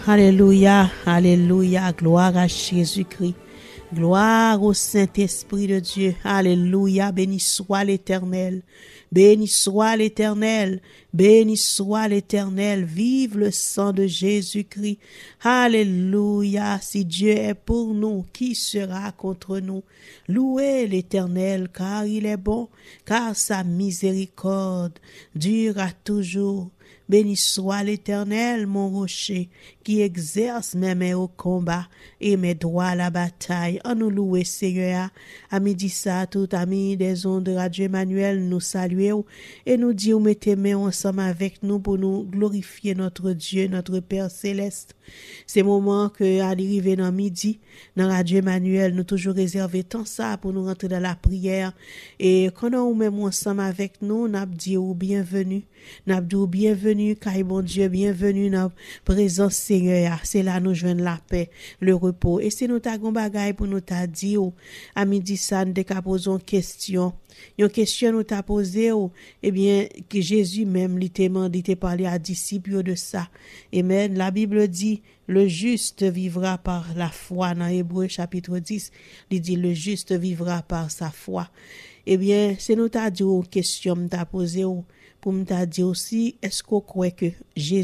Alléluia, alléluia, gloire à Jésus-Christ. Gloire au Saint-Esprit de Dieu. Alléluia, béni soit l'Éternel. Béni soit l'Éternel. Béni soit l'Éternel. Vive le sang de Jésus-Christ. Alléluia. Si Dieu est pour nous, qui sera contre nous? Louez l'Éternel, car il est bon, car sa miséricorde dure à toujours. Béni soit l'Éternel, mon rocher, qui exerce mes mains au combat et mes doigts à la bataille. En nous louer, Seigneur. À midi ça, tout amis des ondes de Radio Emmanuel, nous saluons et nous disons, mettez mains ensemble avec nous pour nous glorifier notre Dieu, notre Père Céleste. C'est le moment que, à l'arrivée dans midi, dans Radio Emmanuel, nous toujours réservé tant ça pour nous rentrer dans la prière. Et quand on met ensemble avec nous, nous disons bienvenue. Nous disons bienvenue, car bon Dieu, bienvenue dans la présence Seigneur. C'est là nous joignons la paix, le repos. Et si nous t'avons bagaille pour nous t'a dit, à midi ça, nous posons une question. Une question nous t'a posé, eh bien, que Jésus même, il t'a parlé à disciples de ça. Amen. La Bible dit, le juste vivra par la foi. Dans Hébreux chapitre 10, il dit, le juste vivra par sa foi. Eh bien, c'est nous t'a dit une question, nous t'a posé, pour nous t'a dit aussi, est-ce qu'on croit que Jésus